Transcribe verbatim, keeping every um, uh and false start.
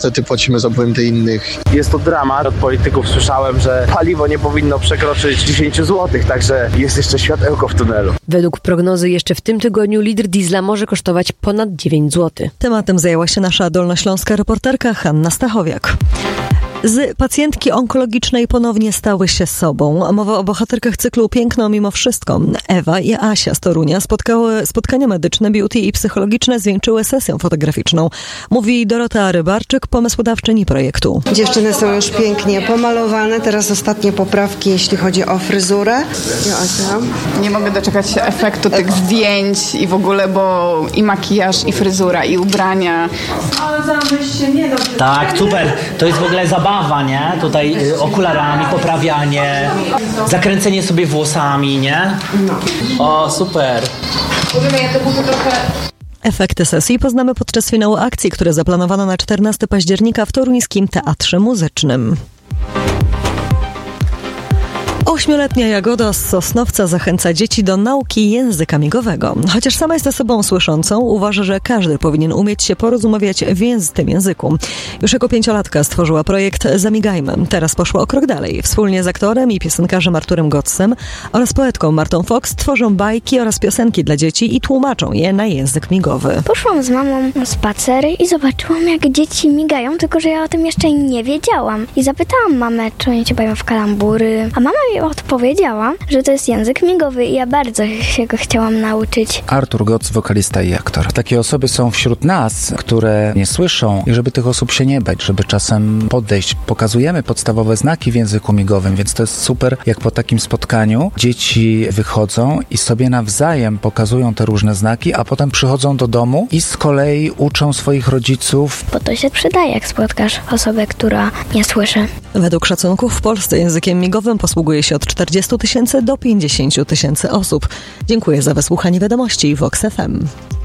niestety płacimy za błędy innych. Jest to dramat. Od polityków słyszałem, że paliwo nie powinno przekroczyć dziesięć złotych, także jest jeszcze światełko w tunelu. Według prognozy jeszcze w tym tygodniu litr diesla może kosztować ponad dziewięć złotych. Tematem zajęła się nasza dolnośląska reporterka Hanna Stachowiak. Z pacjentki onkologicznej ponownie stały się sobą. Mowa o bohaterkach cyklu Piękno mimo wszystko. Ewa i Asia z Torunia spotkały spotkania medyczne, beauty i psychologiczne zwieńczyły sesją fotograficzną. Mówi Dorota Rybarczyk, pomysłodawczyni projektu. Dziewczyny są już pięknie pomalowane. Teraz ostatnie poprawki, jeśli chodzi o fryzurę. Ja, Asia. Nie mogę doczekać się efektu tych zdjęć i w ogóle, bo i makijaż, i fryzura, i ubrania. Ale zamyślcie, nie dobrze. Tak, super. To jest w ogóle zabawa. Nie? Tutaj y, okularami, poprawianie, zakręcenie sobie włosami, nie? O, super. Efekty sesji poznamy podczas finału akcji, które zaplanowano na czternastego października w toruńskim Teatrze Muzycznym. Ośmioletnia Jagoda z Sosnowca zachęca dzieci do nauki języka migowego. Chociaż sama jest osobą słyszącą, uważa, że każdy powinien umieć się porozumiewać w jęz- tym języku. Już jako pięciolatka stworzyła projekt Zamigajmy. Teraz poszła o krok dalej. Wspólnie z aktorem i piosenkarzem Arturem Gotsem oraz poetką Martą Fox tworzą bajki oraz piosenki dla dzieci i tłumaczą je na język migowy. Poszłam z mamą na spacer i zobaczyłam, jak dzieci migają, tylko że ja o tym jeszcze nie wiedziałam. I zapytałam mamę, czy oni się bawią w kalambury, a mama mi odpowiedziała, że to jest język migowy i ja bardzo się go chciałam nauczyć. Artur Goc, wokalista i aktor. Takie osoby są wśród nas, które nie słyszą i żeby tych osób się nie bać, żeby czasem podejść. Pokazujemy podstawowe znaki w języku migowym, więc to jest super, jak po takim spotkaniu dzieci wychodzą i sobie nawzajem pokazują te różne znaki, a potem przychodzą do domu i z kolei uczą swoich rodziców. Bo to się przydaje, jak spotkasz osobę, która nie słyszy. Według szacunków w Polsce językiem migowym posługuje się od czterdziestu tysięcy do pięćdziesięciu tysięcy osób. Dziękuję za wysłuchanie wiadomości Vox F M.